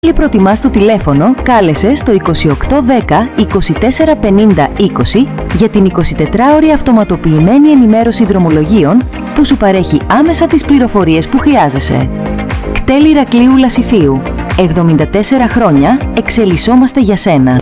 Προτιμάς το τηλέφωνο, κάλεσε στο 2810 2450 20 για την 24ωρη αυτοματοποιημένη ενημέρωση δρομολογίων που σου παρέχει άμεσα τις πληροφορίες που χρειάζεσαι. κτέλ Ηρακλείου Λασιθίου. 74 χρόνια εξελισσόμαστε για σένα.